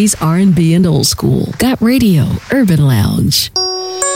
R&B, and old school. Got Radio Urban Lounge.